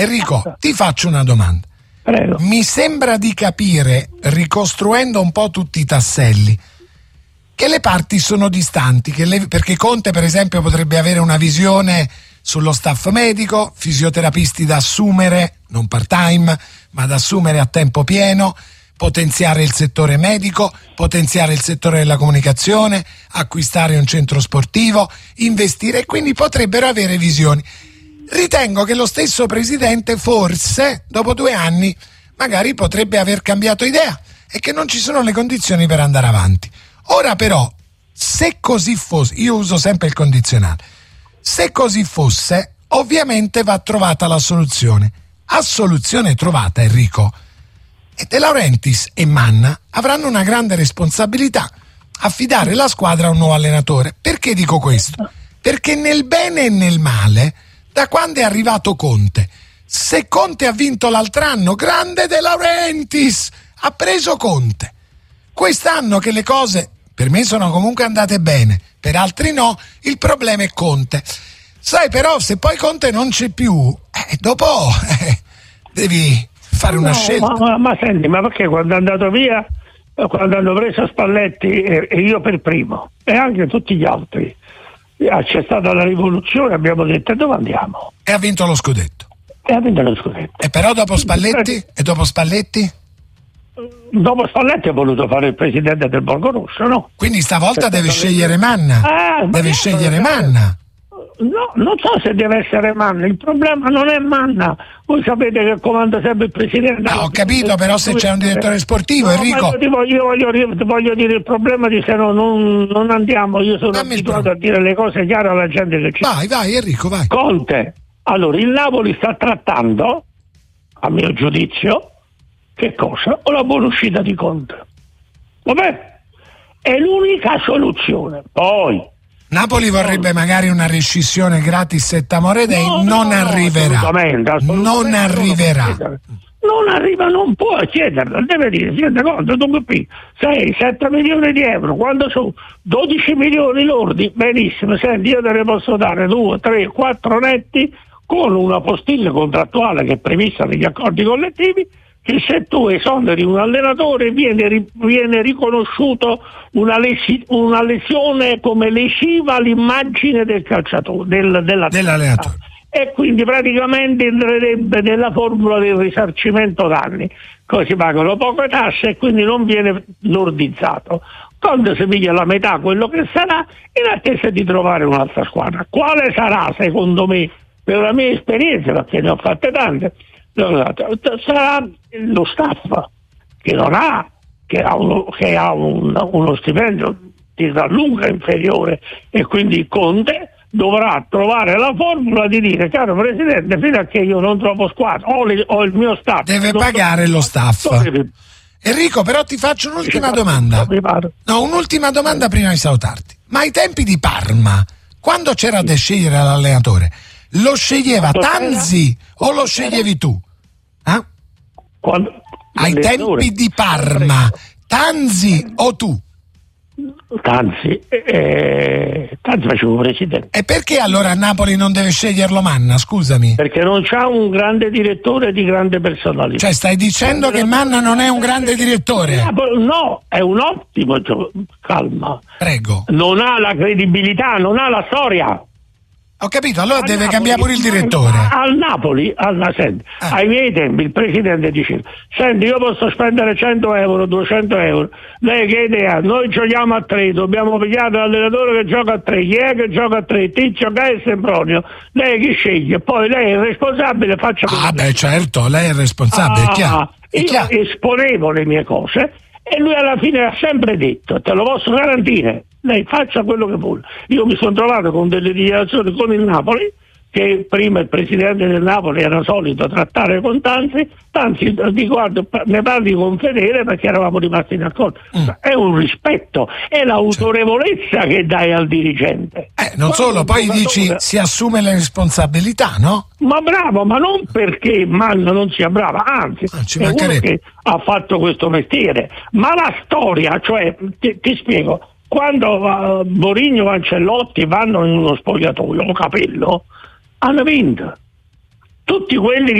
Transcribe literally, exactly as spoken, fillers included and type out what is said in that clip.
Enrico, ti faccio una domanda. Prego. Mi sembra di capire, ricostruendo un po' tutti i tasselli, che le parti sono distanti, che le, perché Conte per esempio potrebbe avere una visione sullo staff medico, fisioterapisti da assumere, non part-time, ma da assumere a tempo pieno, potenziare il settore medico, potenziare il settore della comunicazione, acquistare un centro sportivo, investire, e quindi potrebbero avere visioni. Ritengo che lo stesso presidente forse dopo due anni magari potrebbe aver cambiato idea e che non ci sono le condizioni per andare avanti. Ora però, se così fosse, io uso sempre il condizionale, se così fosse, ovviamente va trovata la soluzione. A soluzione trovata, Enrico, e De Laurentiis e Manna avranno una grande responsabilità: affidare la squadra a un nuovo allenatore. Perché dico questo? Perché nel bene e nel male, da quando è arrivato Conte, se Conte ha vinto l'altro anno, grande De Laurentiis, ha preso Conte. Quest'anno che le cose per me sono comunque andate bene, per altri no, il problema è Conte. Sai, però se poi Conte non c'è più, eh, dopo eh, devi fare una no, scelta. Ma, ma, ma senti, ma perché quando è andato via, quando hanno preso Spalletti, e, e io per primo, e anche tutti gli altri, c'è stata la rivoluzione, abbiamo detto dove andiamo? E ha vinto lo scudetto. E ha vinto lo scudetto. E però dopo Spalletti? E dopo Spalletti? Dopo Spalletti ha voluto fare il presidente del Borgo Rosso, no? Quindi stavolta deve scegliere Manna. Ah, deve no, scegliere no, Manna. No, non so se deve essere Manna, il problema non è Manna. Voi sapete che comanda sempre il presidente. Ah, ho capito, però se c'è un direttore sportivo, no, Enrico. Io ti voglio, voglio, ti voglio dire il problema di se no non, non andiamo. Io sono Dammi abituato a dire le cose chiare alla gente che ci. Vai, vai, Enrico, vai. Conte. Allora, il Napoli sta trattando, a mio giudizio, che cosa? O la buona uscita di Conte. Vabbè, è l'unica soluzione. Poi Napoli vorrebbe magari una rescissione gratis et amore dei, no, non no, arriverà. Assolutamente, assolutamente, non arriverà. Non arriva, non può chiederla, deve dire, siete conto, dunque qui sei, sette milioni di euro, quando sono dodici milioni lordi, benissimo, senti, io te ne posso dare due, tre, quattro netti con una postilla contrattuale che è prevista negli accordi collettivi, che se tu esoneri un allenatore viene, viene riconosciuto una, lesi, una lesione come lesiva all'immagine del calciatore, del, della dell'allenatore. E quindi praticamente entrerebbe nella formula del risarcimento danni, così si pagano poche tasse e quindi non viene lordizzato. Quando si piglia la metà quello che sarà, in attesa di trovare un'altra squadra. Quale sarà, secondo me, per la mia esperienza, perché ne ho fatte tante, sarà lo staff che non ha, che ha, uno, che ha un, uno stipendio di lunga inferiore, e quindi Conte dovrà trovare la formula di dire: caro presidente, fino a che io non trovo squadra o, le, o il mio staff deve pagare lo staff. Enrico, però ti faccio un'ultima domanda. No, un'ultima domanda prima di salutarti. Ma ai tempi di Parma, quando c'era da scegliere l'allenatore, lo sceglieva Tanzi o lo sceglievi tu? Eh? Quando, ai tempi di Parma, Tanzi o tu? Tanzi, eh, Tanzi facevo presidente. E perché allora a Napoli non deve sceglierlo Manna, scusami? Perché non c'ha un grande direttore di grande personalità. Cioè stai dicendo che Manna non è un grande direttore? No, è un ottimo gioco. Calma. Prego. Non ha la credibilità, non ha la storia. Ho capito, allora al deve Napoli, cambiare pure il direttore. Al Napoli, al, senti, ah. ai miei tempi il presidente diceva: senti, io posso spendere cento euro, duecento euro, lei che idea? Noi giochiamo a tre, dobbiamo pigliare l'allenatore che gioca a tre, chi è che gioca a tre? Ticcio, Gaia e Sempronio, lei chi sceglie? Poi lei è il responsabile, faccia Ah beh certo, lei è il responsabile, ah, è chiaro. È io chiaro. esponevo le mie cose e lui alla fine ha sempre detto: te lo posso garantire, lei faccia quello che vuole. Io mi sono trovato con delle dichiarazioni con il Napoli, che prima il presidente del Napoli era solito trattare con Tanzi, Tanzi di guarda, ne parli con Fedele perché eravamo rimasti in accordo. Mm. È un rispetto, è l'autorevolezza che dai al dirigente. Eh, non Quando solo, poi dici dove... si assume le responsabilità, no? Ma bravo, ma non perché Manna non sia brava, anzi, ah, ci è uno che ha fatto questo mestiere. Ma la storia, cioè, ti, ti spiego, quando uh, Mourinho e Ancelotti vanno in uno spogliatoio o Capello, hanno vinto. Tutti quelli